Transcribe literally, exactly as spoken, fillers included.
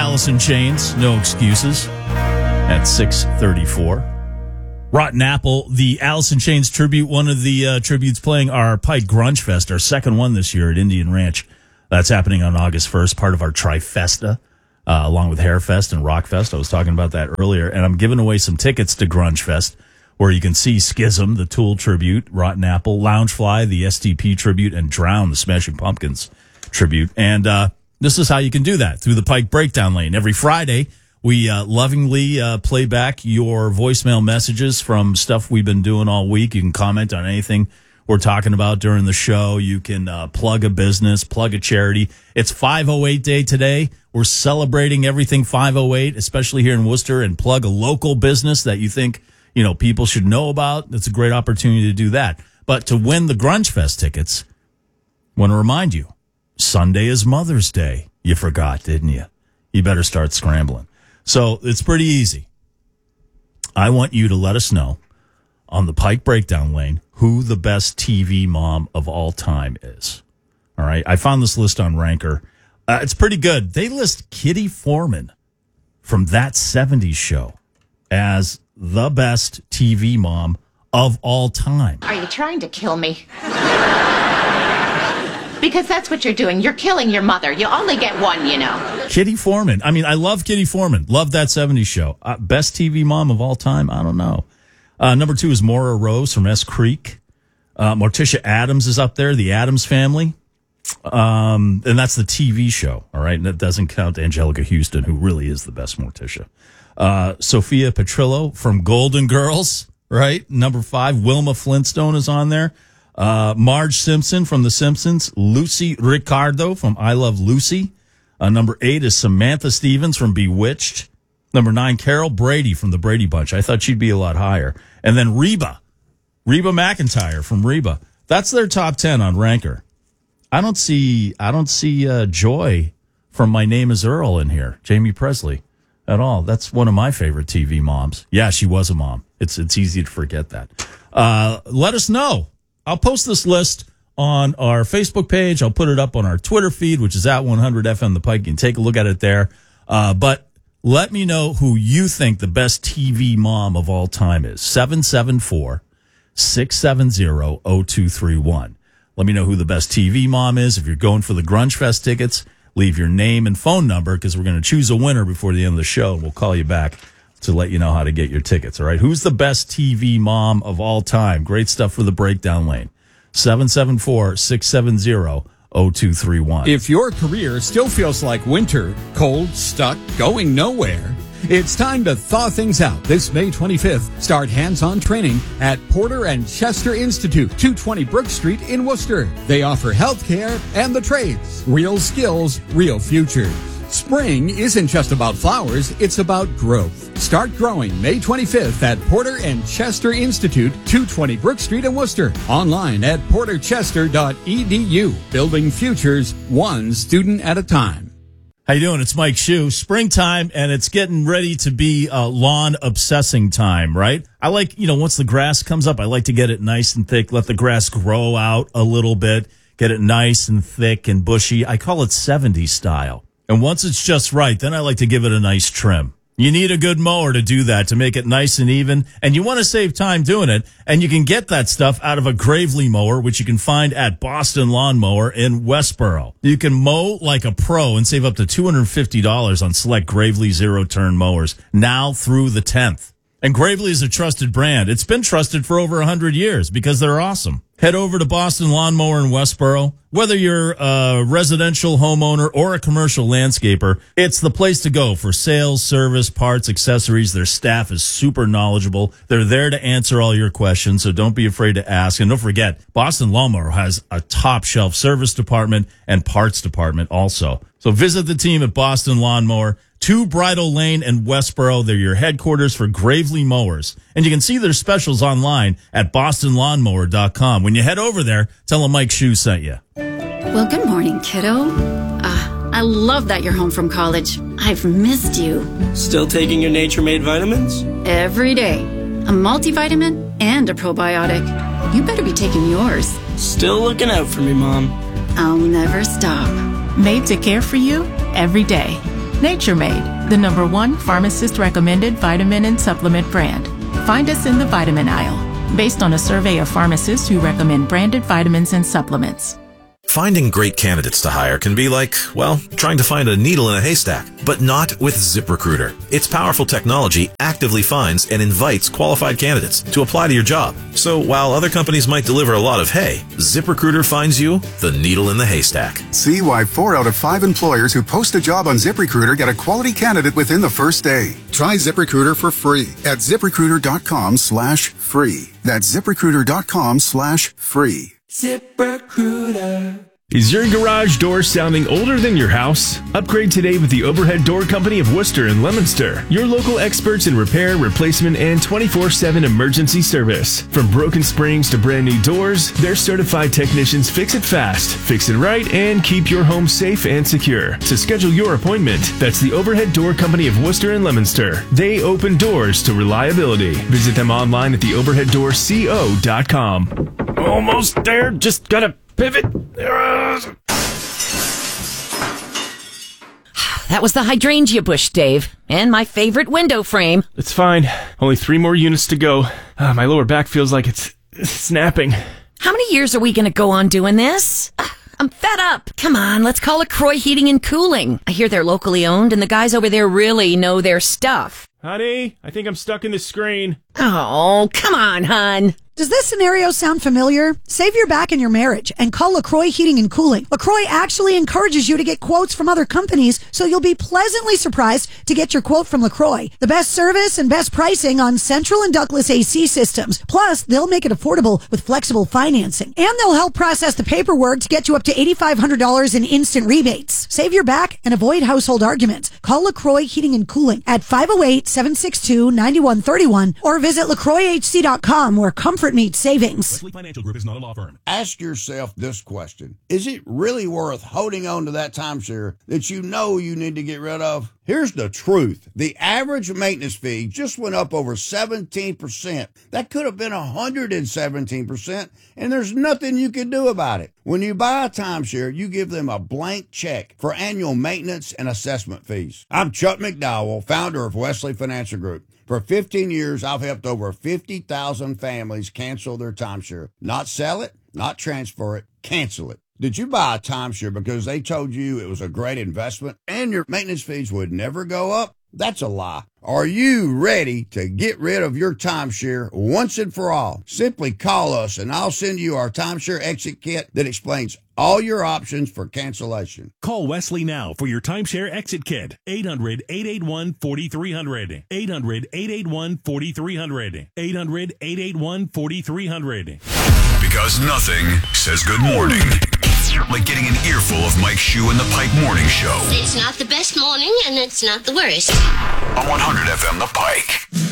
Alice in Chains, No Excuses, at six thirty-four. Rotten Apple, the Alice in Chains tribute, one of the uh, tributes playing our Pike Grunge Fest, our second one this year at Indian Ranch. That's happening on August first, part of our Trifesta, uh, along with Hairfest and Rockfest. I was talking about that earlier, and I'm giving away some tickets to Grunge Fest, where you can see Schism, the Tool tribute, Rotten Apple, Loungefly, the S T P tribute, and Drown, the Smashing Pumpkins tribute. And uh, this is how you can do that, through the Pike Breakdown Lane. Every Friday, we uh, lovingly uh, play back your voicemail messages from stuff we've been doing all week. You can comment on anything we're talking about during the show. You can uh, plug a business, plug a charity. It's five oh eight Day today. We're celebrating everything five oh eight, especially here in Worcester, and plug a local business that you think, you know, people should know about. It's a great opportunity to do that. But to win the Grunge Fest tickets, I want to remind you, Sunday is Mother's Day. You forgot, didn't you? You better start scrambling. So it's pretty easy. I want you to let us know on the Pike Breakdown Lane who the best T V mom of all time is. All right. I found this list on Ranker. Uh, it's pretty good. They list Kitty Foreman from That seventies Show as the best T V mom of all time. Are you trying to kill me? Because that's what you're doing. You're killing your mother. You only get one, you know. Kitty Foreman. I mean, I love Kitty Foreman. Love That seventies Show. Uh, best T V mom of all time? I don't know. Uh, number two is Maura Rose from S Creek. Uh, Morticia Addams is up there, the Addams Family. Um, and that's the T V show, all right? And that doesn't count Angelica Houston, who really is the best Morticia. Uh, Sophia Petrillo from Golden Girls, right? Number five, Wilma Flintstone is on there. Uh, Marge Simpson from The Simpsons. Lucy Ricardo from I Love Lucy. Uh, number eight is Samantha Stevens from Bewitched. Number nine, Carol Brady from The Brady Bunch. I thought she'd be a lot higher. And then Reba. Reba McEntire from Reba. That's their top ten on Ranker. I don't see, I don't see, uh, Joy from My Name is Earl in here. Jamie Presley at all. That's one of my favorite T V moms. Yeah, she was a mom. It's, it's easy to forget that. Uh, let us know. I'll post this list on our Facebook page. I'll put it up on our Twitter feed, which is at one hundred F M The Pike. You can take a look at it there. Uh, but let me know who you think the best T V mom of all time is. seven seven four, six seven zero, zero two three one. Let me know who the best T V mom is. If you're going for the Grunge Fest tickets, leave your name and phone number, because we're going to choose a winner before the end of the show. We'll call you back to let you know how to get your tickets, all right? Who's the best T V mom of all time? Great stuff for the Breakdown Lane. seven seven four, six seven zero, zero two three one. If your career still feels like winter, cold, stuck, going nowhere, it's time to thaw things out. This May twenty-fifth, start hands-on training at Porter and Chester Institute, two twenty Brook Street in Worcester. They offer healthcare and the trades. Real skills, real futures. Spring isn't just about flowers, it's about growth. Start growing May twenty-fifth at Porter and Chester Institute, two twenty Brook Street in Worcester. Online at porter chester dot e d u. Building futures, one student at a time. How you doing? It's Mike Shue. Springtime, and it's getting ready to be uh, lawn obsessing time, right? I like, you know, once the grass comes up, I like to get it nice and thick, let the grass grow out a little bit, get it nice and thick and bushy. I call it seventies style. And once it's just right, then I like to give it a nice trim. You need a good mower to do that, to make it nice and even, and you want to save time doing it, and you can get that stuff out of a Gravely mower, which you can find at Boston Lawn Mower in Westboro. You can mow like a pro and save up to two hundred fifty dollars on select Gravely zero-turn mowers, now through the tenth. And Gravely is a trusted brand. It's been trusted for over one hundred years because they're awesome. Head over to Boston Lawn Mower in Westboro. Whether you're a residential homeowner or a commercial landscaper, it's the place to go for sales, service, parts, accessories. Their staff is super knowledgeable. They're there to answer all your questions, so don't be afraid to ask. And don't forget, Boston Lawn Mower has a top shelf service department and parts department also. So visit the team at Boston Lawn Mower, two Bridle Lane in Westboro. They're your headquarters for Gravely Mowers. And you can see their specials online at boston lawn mower dot com. When you head over there, tell them Mike Shue sent you. Well, good morning, kiddo. Uh, I love that you're home from college. I've missed you. Still taking your Nature Made vitamins? Every day. A multivitamin and a probiotic. You better be taking yours. Still looking out for me, Mom. I'll never stop. Made to care for you every day. Nature Made, the number one pharmacist-recommended vitamin and supplement brand. Find us in the vitamin aisle, based on a survey of pharmacists who recommend branded vitamins and supplements. Finding great candidates to hire can be like, well, trying to find a needle in a haystack, but not with ZipRecruiter. Its powerful technology actively finds and invites qualified candidates to apply to your job. So while other companies might deliver a lot of hay, ZipRecruiter finds you the needle in the haystack. See why four out of five employers who post a job on ZipRecruiter get a quality candidate within the first day. Try ZipRecruiter for free at ZipRecruiter.com slash free. That's ZipRecruiter.com slash free. ZipRecruiter. Is your garage door sounding older than your house? Upgrade today with the Overhead Door Company of Worcester and Leominster. Your local experts in repair, replacement, and twenty-four seven emergency service. From broken springs to brand new doors, their certified technicians fix it fast, fix it right, and keep your home safe and secure. To schedule your appointment, that's the Overhead Door Company of Worcester and Leominster. They open doors to reliability. Visit them online at the overhead door co dot com. Almost there, just gotta pivot. That was the hydrangea bush, Dave, and my favorite window frame. It's fine. Only three more units to go. Uh, my lower back feels like it's, it's snapping. How many years are we going to go on doing this? Uh, I'm fed up. Come on, let's call LaCroix Heating and Cooling. I hear they're locally owned, and the guys over there really know their stuff. Honey, I think I'm stuck in the screen. Oh, come on, hon. Does this scenario sound familiar? Save your back in your marriage and call LaCroix Heating and Cooling. LaCroix actually encourages you to get quotes from other companies, so you'll be pleasantly surprised to get your quote from LaCroix. The best service and best pricing on central and ductless A C systems. Plus, they'll make it affordable with flexible financing. And they'll help process the paperwork to get you up to eight thousand five hundred dollars in instant rebates. Save your back and avoid household arguments. Call LaCroix Heating and Cooling at five oh eight, seven six two, nine one three one or visit LaCroix H C dot com where comfort meets savings. Wesley Financial Group is not a law firm. Ask yourself this question. Is it really worth holding on to that timeshare that you know you need to get rid of? Here's the truth. The average maintenance fee just went up over seventeen percent. That could have been one hundred seventeen percent, and there's nothing you can do about it. When you buy a timeshare, you give them a blank check for annual maintenance and assessment fees. I'm Chuck McDowell, founder of Wesley Financial Group. For fifteen years, I've helped over fifty thousand families cancel their timeshare. Not sell it, not transfer it, cancel it. Did you buy a timeshare because they told you it was a great investment and your maintenance fees would never go up? That's a lie. Are you ready to get rid of your timeshare once and for all? Simply call us and I'll send you our timeshare exit kit that explains all your options for cancellation. Call Wesley now for your timeshare exit kit. eight hundred, eight eight one, four three zero zero. eight hundred, eight eight one, four three zero zero. eight hundred, eight eight one, four three zero zero. Because nothing says good morning like getting an earful of Mike Shue and the Pike Morning Show. It's not the best morning, and it's not the worst. On one hundred F M The Pike.